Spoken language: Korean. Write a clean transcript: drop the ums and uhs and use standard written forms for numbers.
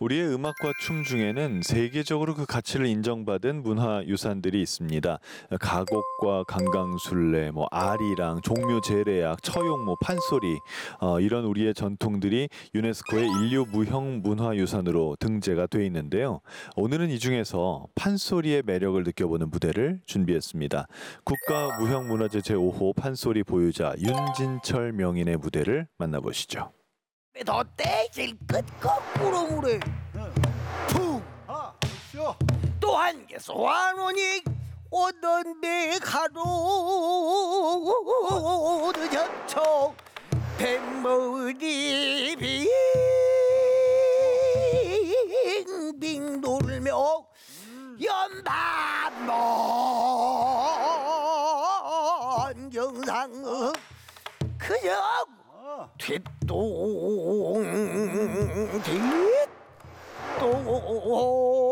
우리의 음악과 춤 중에는 세계적으로 그 가치를 인정받은 문화유산들이 있습니다. 가곡과 강강술래, 아리랑, 종묘제례악, 처용, 판소리 이런 우리의 전통들이 유네스코의 인류 무형 문화유산으로 등재가 돼 있는데요. 오늘은 이 중에서 판소리의 매력을 느껴보는 무대를 준비했습니다. 국가무형문화재 제5호 판소리 보유자 윤진철 명인의 무대를 만나보시죠. 더 떼질 끝거꾸로 물에 또 한 개 소환원이 오던데 가도 늦었죠. 뱃머리 빙빙 돌며 연반먼 경상은 그냥 뒷동 뒷동